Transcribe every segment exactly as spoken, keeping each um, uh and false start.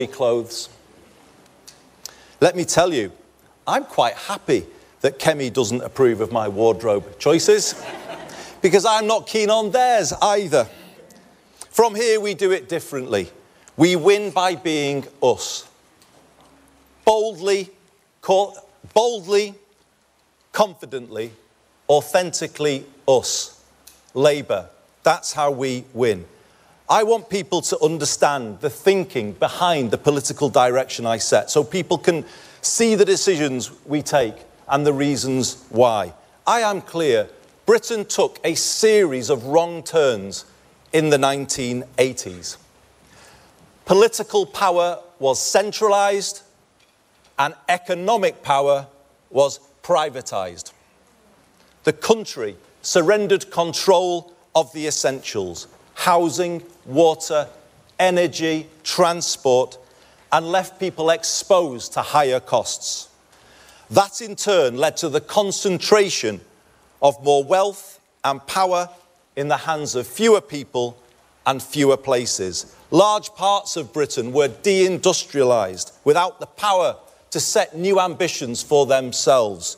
clothes. Let me tell you, I'm quite happy that Kemi doesn't approve of my wardrobe choices because I'm not keen on theirs either. From here, we do it differently. We win by being us. Boldly, boldly, confidently, authentically us. Labour. That's how we win. I want people to understand the thinking behind the political direction I set so people can see the decisions we take and the reasons why. I am clear, Britain took a series of wrong turns in the nineteen eighties. Political power was centralised and economic power was privatised. The country surrendered control of the essentials: housing, water, energy, transport, and left people exposed to higher costs. That in turn led to the concentration of more wealth and power in the hands of fewer people and fewer places. Large parts of Britain were deindustrialised without the power to set new ambitions for themselves.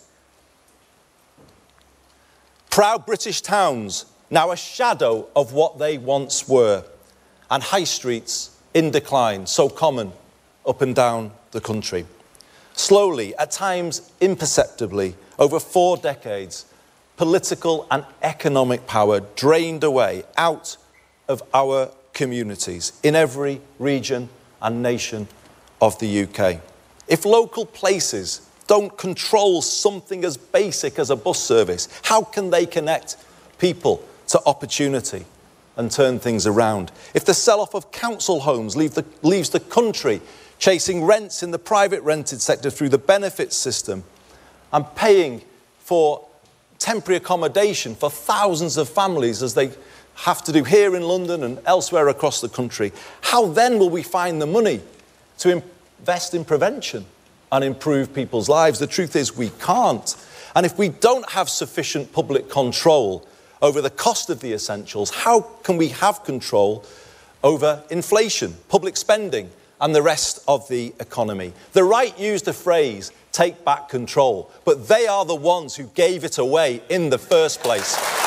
Proud British towns, now a shadow of what they once were, and high streets in decline, so common up and down the country. Slowly, at times imperceptibly, over four decades, political and economic power drained away out of our communities in every region and nation of the U K. If local places don't control something as basic as a bus service, how can they connect people to opportunity and turn things around? If the sell-off of council homes leave the, leaves the country chasing rents in the private rented sector through the benefits system and paying for temporary accommodation for thousands of families as they have to do here in London and elsewhere across the country, how then will we find the money to invest in prevention and improve people's lives? The truth is we can't. And if we don't have sufficient public control over the cost of the essentials, how can we have control over inflation, public spending, and the rest of the economy? The right used the phrase, take back control, but they are the ones who gave it away in the first place.